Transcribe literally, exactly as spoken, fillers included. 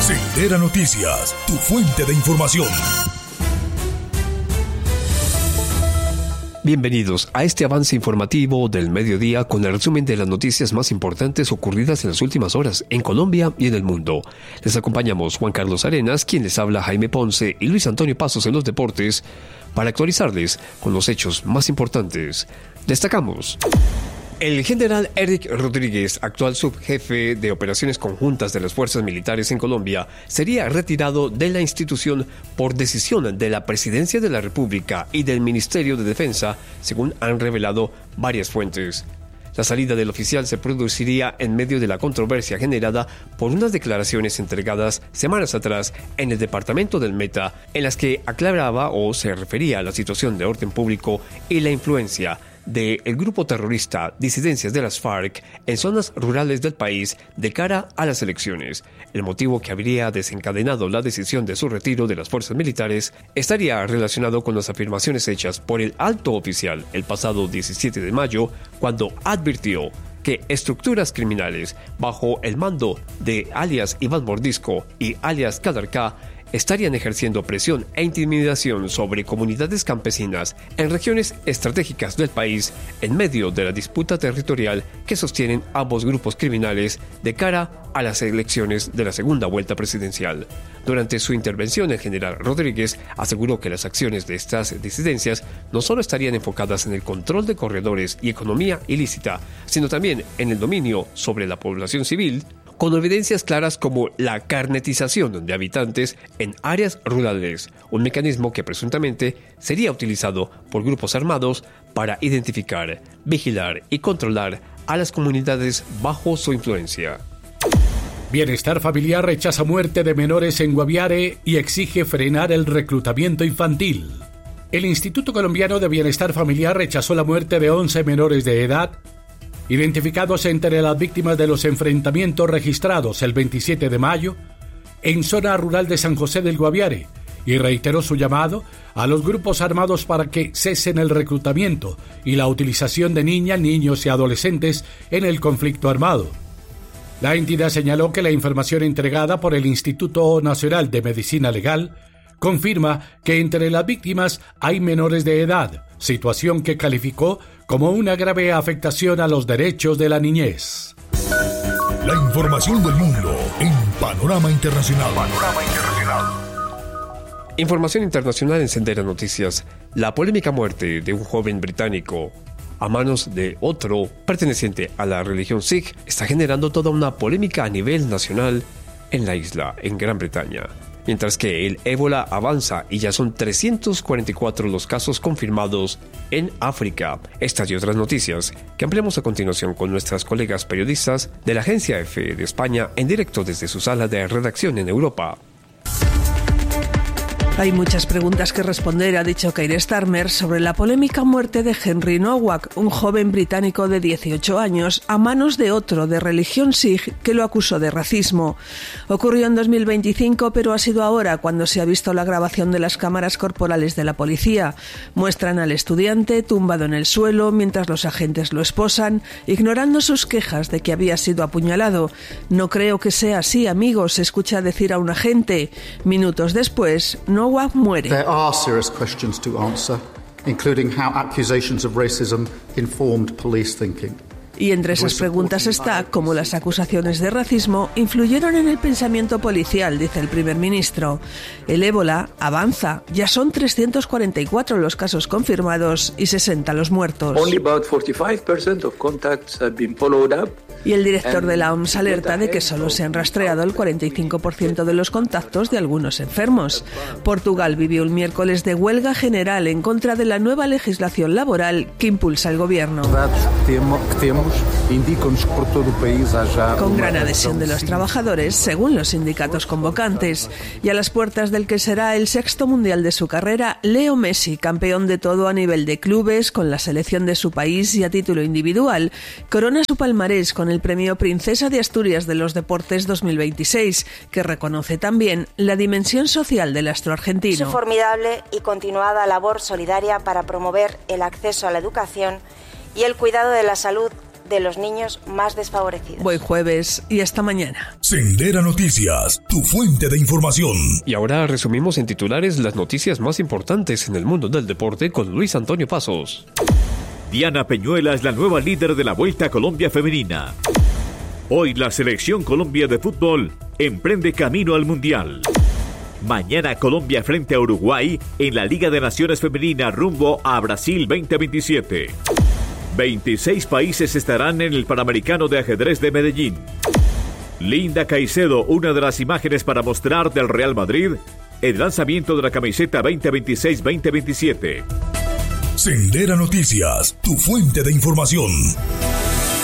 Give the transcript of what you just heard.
Sendera Noticias, tu fuente de información. Bienvenidos a este avance informativo del mediodía con el resumen de las noticias más importantes ocurridas en las últimas horas en Colombia y en el mundo. Les acompañamos Juan Carlos Arenas, quien les habla Jaime Ponce y Luis Antonio Pasos en los deportes para actualizarles con los hechos más importantes. Destacamos: el general Eric Rodríguez, actual subjefe de operaciones conjuntas de las fuerzas militares en Colombia, sería retirado de la institución por decisión de la Presidencia de la República y del Ministerio de Defensa, según han revelado varias fuentes. La salida del oficial se produciría en medio de la controversia generada por unas declaraciones entregadas semanas atrás en el departamento del Meta, en las que aclaraba o se refería a la situación de orden público y la influencia del grupo terrorista Disidencias de las FARC en zonas rurales del país de cara a las elecciones. El motivo que habría desencadenado la decisión de su retiro de las fuerzas militares estaría relacionado con las afirmaciones hechas por el alto oficial el pasado diecisiete de mayo, cuando advirtió que estructuras criminales bajo el mando de alias Iván Mordisco y alias Cadarcá estarían ejerciendo presión e intimidación sobre comunidades campesinas en regiones estratégicas del país en medio de la disputa territorial que sostienen ambos grupos criminales de cara a las elecciones de la segunda vuelta presidencial. Durante su intervención, el general Rodríguez aseguró que las acciones de estas disidencias no solo estarían enfocadas en el control de corredores y economía ilícita, sino también en el dominio sobre la población civil, con evidencias claras como la carnetización de habitantes en áreas rurales, un mecanismo que presuntamente sería utilizado por grupos armados para identificar, vigilar y controlar a las comunidades bajo su influencia. Bienestar Familiar rechaza muerte de menores en Guaviare y exige frenar el reclutamiento infantil. El Instituto Colombiano de Bienestar Familiar rechazó la muerte de once menores de edad identificados entre las víctimas de los enfrentamientos registrados el veintisiete de mayo en zona rural de San José del Guaviare, y reiteró su llamado a los grupos armados para que cesen el reclutamiento y la utilización de niñas, niños y adolescentes en el conflicto armado. La entidad señaló que la información entregada por el Instituto Nacional de Medicina Legal confirma que entre las víctimas hay menores de edad, situación que calificó como una grave afectación a los derechos de la niñez. La información del mundo en Panorama Internacional. Panorama Internacional. Información internacional en Sendera Noticias. La polémica muerte de un joven británico a manos de otro perteneciente a la religión Sikh está generando toda una polémica a nivel nacional en la isla, en Gran Bretaña. Mientras que el ébola avanza y ya son trescientos cuarenta y cuatro los casos confirmados en África. Estas y otras noticias que ampliamos a continuación con nuestras colegas periodistas de la agencia EFE de España en directo desde su sala de redacción en Europa. Hay muchas preguntas que responder, ha dicho Keir Starmer, sobre la polémica muerte de Henry Nowak, un joven británico de dieciocho años, a manos de otro de religión Sikh que lo acusó de racismo. Ocurrió en dos mil veinticinco, pero ha sido ahora cuando se ha visto la grabación de las cámaras corporales de la policía. Muestran al estudiante tumbado en el suelo mientras los agentes lo esposan, ignorando sus quejas de que había sido apuñalado. No creo que sea así, amigos, se escucha decir a un agente. Minutos después, no Nowak muere. There are serious questions to answer, including how accusations of racism informed police thinking. Y entre esas preguntas está cómo las acusaciones de racismo influyeron en el pensamiento policial, dice el primer ministro. El ébola avanza, ya son trescientos cuarenta y cuatro los casos confirmados y sesenta los muertos. Only about forty-five percent of contacts have been followed up. Y el director de la O M S alerta de que solo se han rastreado el cuarenta y cinco por ciento de los contactos de algunos enfermos. Portugal vivió el miércoles de huelga general en contra de la nueva legislación laboral que impulsa el gobierno. Con gran adhesión de los trabajadores, según los sindicatos convocantes. Y a las puertas del que será el sexto mundial de su carrera, Leo Messi, campeón de todo a nivel de clubes, con la selección de su país y a título individual, corona su palmarés con el premio Princesa de Asturias de los Deportes dos mil veintiséis, que reconoce también la dimensión social del astro argentino. Su formidable y continuada labor solidaria para promover el acceso a la educación y el cuidado de la salud de los niños más desfavorecidos. Buen jueves y hasta mañana. Sendera Noticias, tu fuente de información. Y ahora resumimos en titulares las noticias más importantes en el mundo del deporte con Luis Antonio Pasos. Diana Peñuela es la nueva líder de la Vuelta a Colombia Femenina. Hoy la Selección Colombia de fútbol emprende camino al Mundial. Mañana Colombia frente a Uruguay en la Liga de Naciones Femenina rumbo a Brasil veinte veintisiete. veintiséis países estarán en el Panamericano de Ajedrez de Medellín. Linda Caicedo, una de las imágenes para mostrar del Real Madrid, el lanzamiento de la camiseta veinte veintiséis veinte veintisiete. Sendera Noticias, tu fuente de información.